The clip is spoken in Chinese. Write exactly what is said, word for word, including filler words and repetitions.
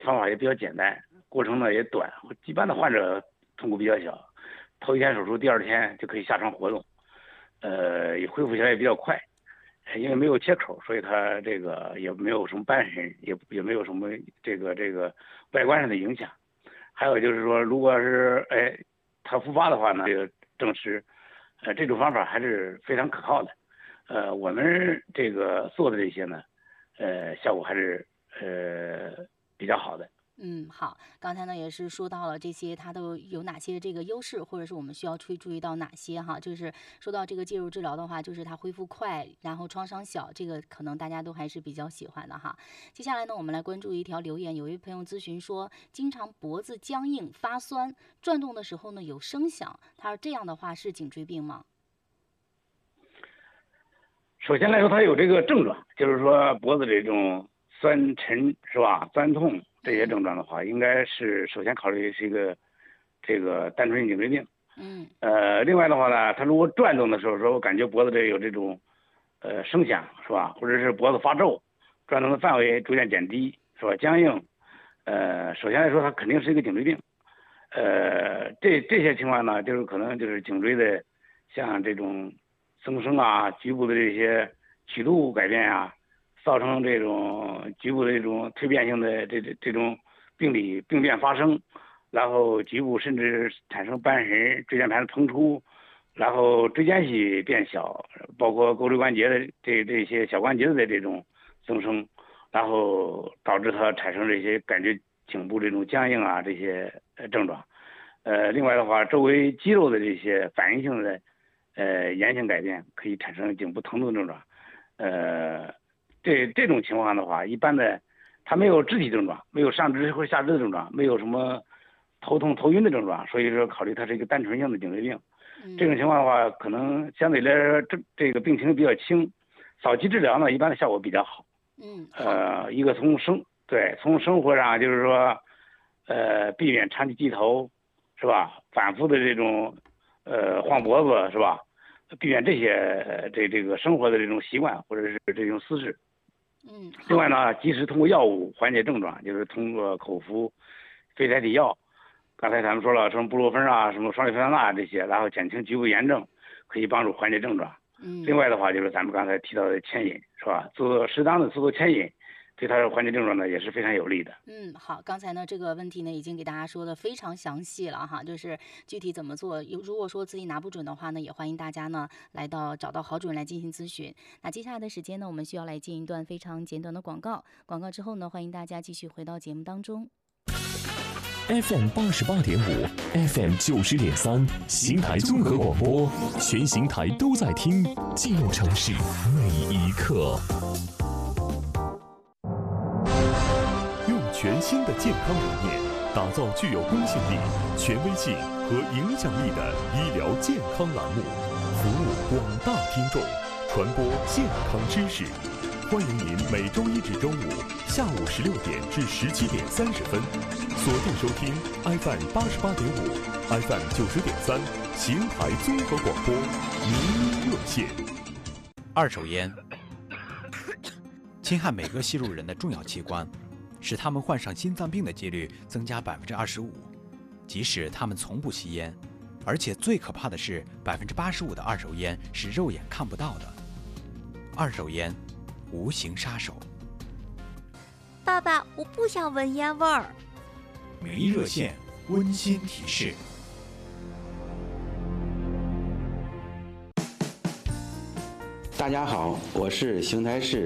方法也比较简单，过程呢也短，一般的患者痛苦比较小，头一天手术，第二天就可以下床活动，呃，也恢复起来也比较快。因为没有切口，所以它这个也没有什么瘢痕，也也没有什么这个这个外观上的影响。还有就是说，如果是哎它复发的话呢，这个证实，呃这种方法还是非常可靠的。呃，我们这个做的这些呢，呃效果还是呃比较好的。 嗯，好，刚才呢也是说到了这些，它都有哪些这个优势，或者是我们需要去注意到哪些哈？就是说到这个介入治疗的话，就是它恢复快，然后创伤小，这个可能大家都还是比较喜欢的哈。接下来呢，我们来关注一条留言，有一位朋友咨询说，经常脖子僵硬发酸，转动的时候呢有声响，他说这样的话是颈椎病吗？ 首先来说，它有这个症状，就是说脖子这种酸沉是吧，酸痛这些症状的话，应该是首先考虑是一个这个单纯性颈椎病。 嗯。 呃，另外的话呢，它如果转动的时候，说我感觉脖子这有这种呃声响是吧，或者是脖子发皱，转动的范围逐渐减低是吧，僵硬，呃，首先来说它肯定是一个颈椎病。呃，这这些情况呢，就是可能就是颈椎的像这种增生啊，局部的这些曲度改变啊，造成这种局部的这种蜕变性的这这这种病理病变发生，然后局部甚至产生瘢痕、椎间盘膨出，然后椎间隙变小，包括沟椎关节的这这些小关节的这种增生，然后导致它产生这些感觉颈部这种僵硬啊这些呃症状。呃，另外的话，周围肌肉的这些反应性的呃炎性改变可以产生颈部疼痛症状。呃，这这种情况的话，一般的它没有肢体症状，没有上肢或下肢的症状，没有什么头痛头晕的症状，所以说考虑它是一个单纯性的颈椎病。这种情况的话，可能相对来说这这个病情比较轻，早期治疗呢，一般的效果比较好。 嗯， 呃，一个从生对从生活上就是说，呃，避免长期低头，是吧？反复的这种呃晃脖子，是吧？避免这些这这个生活的这种习惯或者是这种姿势。 嗯， 另外呢，及时通过药物缓解症状，就是通过口服非甾体药。刚才咱们说了，什么布洛芬啊，什么双氯呋喃这些，然后减轻局部炎症，可以帮助缓解症状。 嗯。 另外的话，就是咱们刚才提到的牵引，是吧？做适当的做做牵引，对它的缓解症状呢也是非常有利的。 嗯，好，刚才呢这个问题呢已经给大家说的非常详细了哈，就是具体怎么做，有如果说自己拿不准的话呢，也欢迎大家呢来到找到好主任来进行咨询。那接下来的时间呢，我们需要来进一段非常简短的广告，广告之后呢，欢迎大家继续回到节目当中。 F M 八十八点五 ，F M 九十点三，邢台综合广播，全邢台都在听，进入城市每一刻。用全新的健康理念，打造具有公信力、权威性和影响力的医疗健康栏目，服务广大听众，传播健康知识。欢迎您每周一至周五下午十六点至十七点三十分，锁定收听 F M 八十八点五、F M 九十点三，邢台综合广播民医热线。 二手烟侵害每个吸入人的重要器官，使他们患上心脏病的几率增加百分之二十五。即使他们从不吸烟，而且最可怕的是，百分之八十五的二手烟是肉眼看不到的。二手烟。无形杀手。 爸爸，我不想闻烟味儿。 名医热线温馨提示。 大家好，我是邢台市